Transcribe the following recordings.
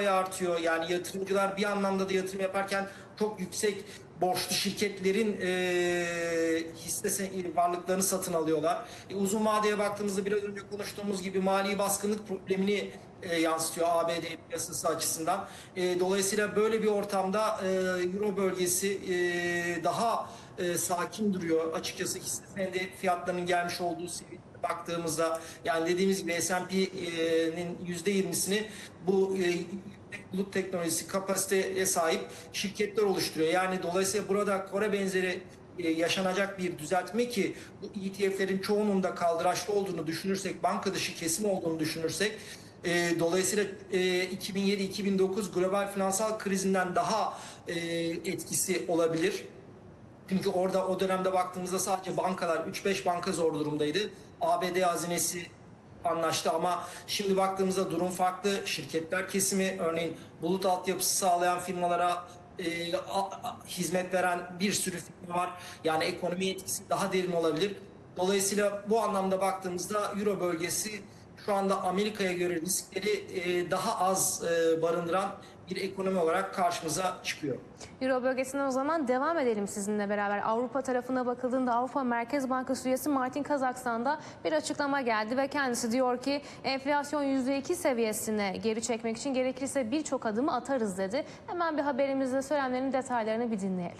artıyor. Yani yatırımcılar bir anlamda da yatırım yaparken çok yüksek borçlu şirketlerin hisse varlıklarını satın alıyorlar. Uzun vadeye baktığımızda biraz önce konuştuğumuz gibi mali baskınlık problemini yansıtıyor ABD piyasası açısından. Dolayısıyla böyle bir ortamda Euro bölgesi daha sakin duruyor. Açıkçası hisse senedi fiyatlarının gelmiş olduğu seviyeye baktığımızda, yani dediğimiz gibi S&P'nin %20'sini bu bulut teknolojisi kapasiteye sahip şirketler oluşturuyor. Yani dolayısıyla burada Kore benzeri yaşanacak bir düzeltme, ki bu ETF'lerin çoğunun da kaldıraçlı olduğunu düşünürsek, banka dışı kesim olduğunu düşünürsek, dolayısıyla 2007-2009 global finansal krizinden daha etkisi olabilir. Çünkü orada o dönemde baktığımızda sadece bankalar, 3-5 banka zor durumdaydı. ABD hazinesi anlaştı, ama şimdi baktığımızda durum farklı. Şirketler kesimi, örneğin bulut altyapısı sağlayan firmalara hizmet veren bir sürü firma var. Yani ekonomi etkisi daha derin olabilir. Dolayısıyla bu anlamda baktığımızda Euro bölgesi şu anda Amerika'ya göre riskleri daha az barındıran bir ekonomi olarak karşımıza çıkıyor. Euro bölgesinden o zaman devam edelim sizinle beraber. Avrupa tarafına bakıldığında Avrupa Merkez Bankası üyesi Martin Kazaks'tan bir açıklama geldi ve kendisi diyor ki enflasyon %2 seviyesine geri çekmek için gerekirse birçok adımı atarız dedi. Hemen bir haberimizde söylemlerinin detaylarını bir dinleyelim.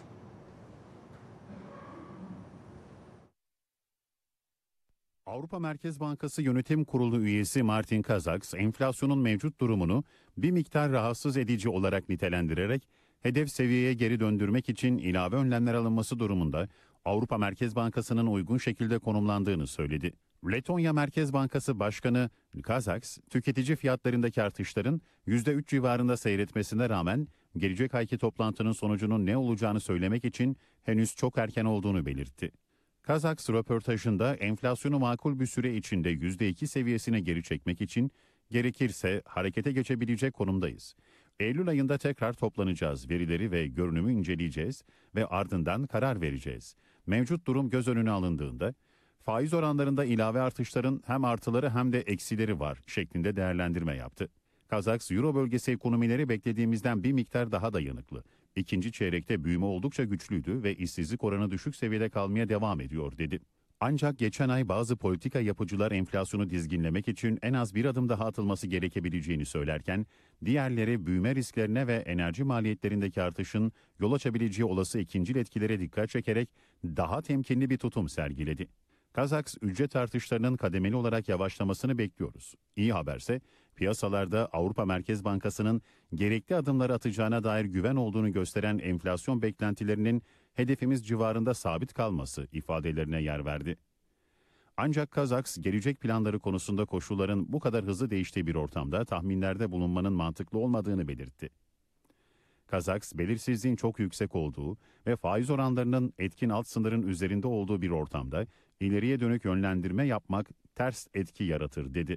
Avrupa Merkez Bankası Yönetim Kurulu üyesi Martin Kazaks, enflasyonun mevcut durumunu bir miktar rahatsız edici olarak nitelendirerek, hedef seviyeye geri döndürmek için ilave önlemler alınması durumunda Avrupa Merkez Bankası'nın uygun şekilde konumlandığını söyledi. Letonya Merkez Bankası Başkanı Kazaks, tüketici fiyatlarındaki artışların %3 civarında seyretmesine rağmen gelecek ayki toplantının sonucunun ne olacağını söylemek için henüz çok erken olduğunu belirtti. Kazaks röportajında enflasyonu makul bir süre içinde %2 seviyesine geri çekmek için gerekirse harekete geçebilecek konumdayız. Eylül ayında tekrar toplanacağız, verileri ve görünümü inceleyeceğiz ve ardından karar vereceğiz. Mevcut durum göz önüne alındığında faiz oranlarında ilave artışların hem artıları hem de eksileri var şeklinde değerlendirme yaptı. Kazaks, Euro bölgesi ekonomileri beklediğimizden bir miktar daha dayanıklı. İkinci çeyrekte büyüme oldukça güçlüydü ve işsizlik oranı düşük seviyede kalmaya devam ediyor dedi. Ancak geçen ay bazı politika yapıcılar enflasyonu dizginlemek için en az bir adım daha atılması gerekebileceğini söylerken, diğerleri büyüme risklerine ve enerji maliyetlerindeki artışın yol açabileceği olası ikincil etkilere dikkat çekerek daha temkinli bir tutum sergiledi. Kazaks, ücret artışlarının kademeli olarak yavaşlamasını bekliyoruz. İyi haberse piyasalarda Avrupa Merkez Bankası'nın gerekli adımları atacağına dair güven olduğunu gösteren enflasyon beklentilerinin hedefimiz civarında sabit kalması ifadelerine yer verdi. Ancak Kazaks, gelecek planları konusunda koşulların bu kadar hızlı değiştiği bir ortamda tahminlerde bulunmanın mantıklı olmadığını belirtti. Kazaks, belirsizliğin çok yüksek olduğu ve faiz oranlarının etkin alt sınırın üzerinde olduğu bir ortamda ileriye dönük yönlendirme yapmak ters etki yaratır dedi.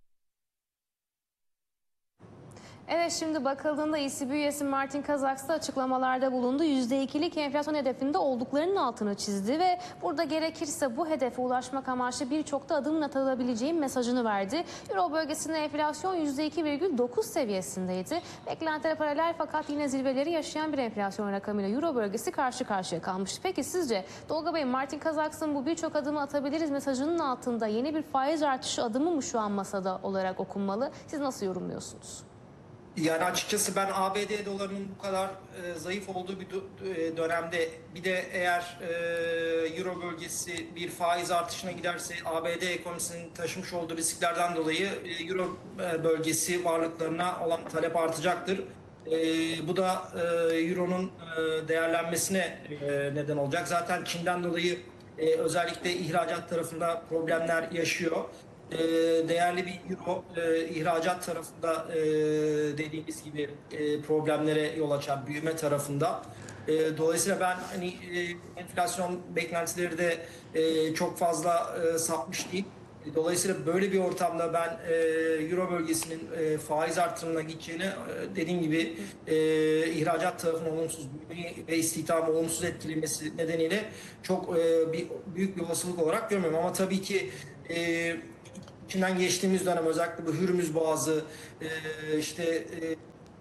Evet, şimdi bakıldığında ECB üyesi Martin Kazaks da açıklamalarda bulundu. %2'lik enflasyon hedefinde olduklarının altını çizdi ve burada gerekirse bu hedefe ulaşmak amaçlı birçok da adımın atılabileceği mesajını verdi. Euro bölgesinde enflasyon %2,9 seviyesindeydi. Beklentilere paralel fakat yine zirveleri yaşayan bir enflasyon rakamıyla Euro bölgesi karşı karşıya kalmıştı. Peki sizce Tolga Bey, Martin Kazaks'ın bu birçok adımı atabiliriz mesajının altında yeni bir faiz artışı adımı mı şu an masada olarak okunmalı? Siz nasıl yorumluyorsunuz? Yani açıkçası ben ABD dolarının bu kadar zayıf olduğu bir dönemde, bir de eğer Euro bölgesi bir faiz artışına giderse ABD ekonomisinin taşımış olduğu risklerden dolayı Euro bölgesi varlıklarına olan talep artacaktır. Bu da Euro'nun değerlenmesine neden olacak. Zaten Çin'den dolayı özellikle ihracat tarafında problemler yaşıyor. Değerli bir euro ihracat tarafında dediğimiz gibi problemlere yol açan büyüme tarafında. Dolayısıyla ben hani enflasyon beklentileri de çok fazla sapmış değil. Dolayısıyla böyle bir ortamda ben Euro bölgesinin faiz artırımına gideceğini, dediğim gibi ihracat tarafının olumsuz ve istihdamı olumsuz etkilemesi nedeniyle çok büyük bir olasılık olarak görmüyorum. Ama tabii ki içinden geçtiğimiz dönem, özellikle bu Hürmüz Boğazı, işte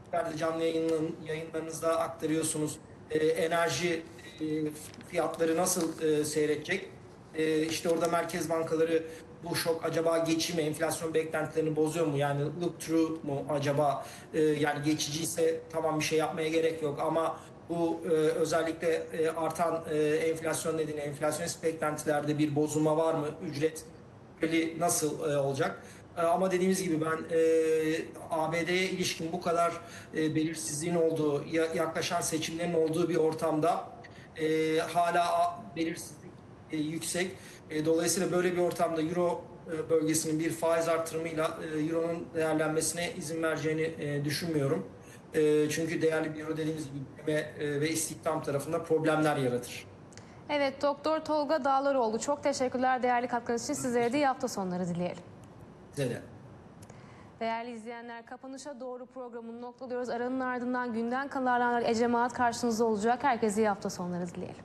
canlı yayınlarınızda aktarıyorsunuz. Enerji fiyatları nasıl seyredecek? İşte orada merkez bankaları bu şok acaba geçici mi, enflasyon beklentilerini bozuyor mu? Yani look through mu acaba? Yani geçiciyse tamam bir şey yapmaya gerek yok ama bu özellikle artan enflasyon nedeniyle enflasyonist beklentilerde bir bozulma var mı? Ücret nasıl olacak? Ama dediğimiz gibi ben ABD'ye ilişkin bu kadar belirsizliğin olduğu, yaklaşan seçimlerin olduğu bir ortamda hala belirsizlik yüksek. Dolayısıyla böyle bir ortamda Euro bölgesinin bir faiz artırımıyla Euro'nun değerlenmesine izin vereceğini düşünmüyorum. Çünkü değerli bir Euro dediğimiz gibi büyüme ve istihdam tarafında problemler yaratır. Evet, Doktor Tolga Dağlaroğlu, çok teşekkürler değerli katkınız için. Sizlere de iyi hafta sonları dileyelim. Size de. Değerli izleyenler, kapanışa doğru programını noktalıyoruz. Aranın ardından günden kalan Ece Maat karşınızda olacak. Herkese iyi hafta sonları dileyelim.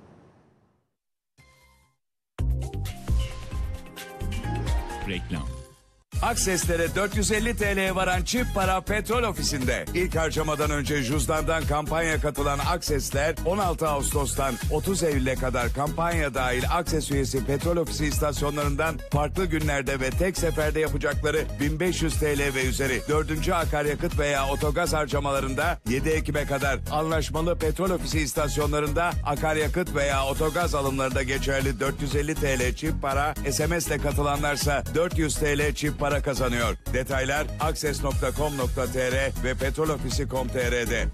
Reklam. Akseslere 450 TL'ye varan çift para petrol ofisinde. İlk harcamadan önce cüzdandan kampanya katılan Aksesler 16 Ağustos'tan 30 Eylül'e kadar kampanya dahil Akses üyesi petrol ofisi istasyonlarından farklı günlerde ve tek seferde yapacakları 1500 TL ve üzeri 4. akaryakıt veya otogaz harcamalarında 7 Ekim'e kadar anlaşmalı petrol ofisi istasyonlarında akaryakıt veya otogaz alımlarında geçerli 450 TL çift para, SMS'le katılanlarsa 400 TL çift para kazanıyor. Detaylar akses.com.tr ve petrolofisi.com.tr'de.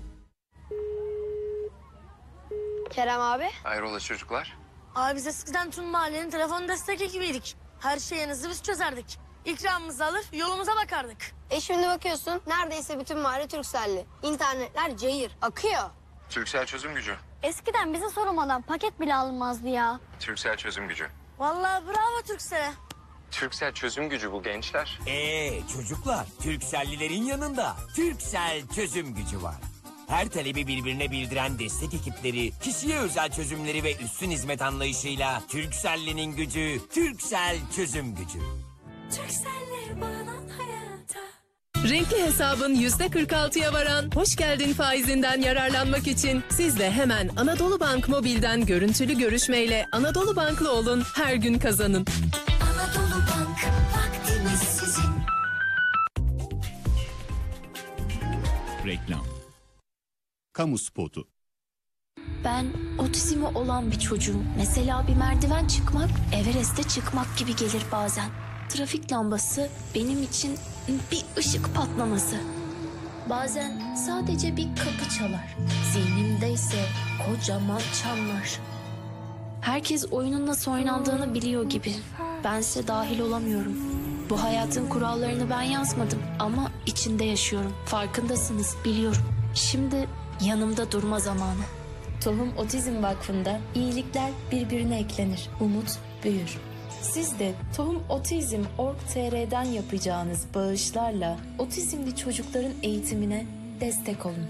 Kerem abi. Hayrola çocuklar? Abi biz eskiden tüm mahallenin telefon destek ekibiydik. Her şeyinizi biz çözerdik. İkramımızı alır yolumuza bakardık. Şimdi bakıyorsun neredeyse bütün mahalle Turkcell'li. İnternetler cayır, akıyor. Türksel çözüm gücü. Eskiden bize sormadan paket bile alınmazdı ya. Türksel çözüm gücü. Vallahi bravo Türksel'e. Türksel çözüm gücü bu gençler. Çocuklar, Turkcell'lilerin yanında Turkcell çözüm gücü var. Her talebi birbirine bildiren destek ekipleri, kişiye özel çözümleri ve üstün hizmet anlayışıyla Turkcell'linin gücü, Turkcell çözüm gücü. Turkcell'le bağlan hayata. Renkli hesabın %46'ya varan hoş geldin faizinden yararlanmak için siz de hemen Anadolu Bank Mobil'den görüntülü görüşmeyle Anadolu Banklı olun, her gün kazanın. Anadolu Bank, vaktimiz sizin. Reklam. Kamu spotu. Ben otizmi olan bir çocuğum. Mesela bir merdiven çıkmak, Everest'e çıkmak gibi gelir bazen. Trafik lambası benim için bir ışık patlaması. Bazen sadece bir kapı çalar. Zihnimde ise kocaman çanlar. Herkes oyunun nasıl oynandığını biliyor gibi. Bense dahil olamıyorum. Bu hayatın kurallarını ben yazmadım ama içinde yaşıyorum. Farkındasınız, biliyorum. Şimdi yanımda durma zamanı. Tohum Otizm Vakfı'nda iyilikler birbirine eklenir. Umut büyür. Siz de tohumotizm.org.tr'den yapacağınız bağışlarla otizmli çocukların eğitimine destek olun.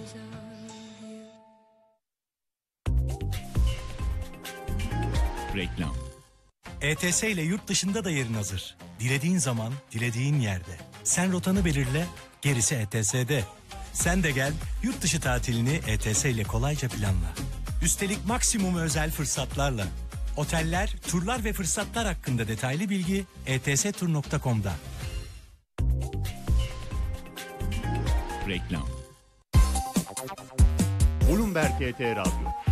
Reklam. ETS ile yurt dışında da yerin hazır. Dilediğin zaman, dilediğin yerde. Sen rotanı belirle, gerisi ETS'de. Sen de gel, yurt dışı tatilini ETS ile kolayca planla. Üstelik maksimum özel fırsatlarla. Oteller, turlar ve fırsatlar hakkında detaylı bilgi etstur.com'da. Reklam. Bloomberg TT Radyo.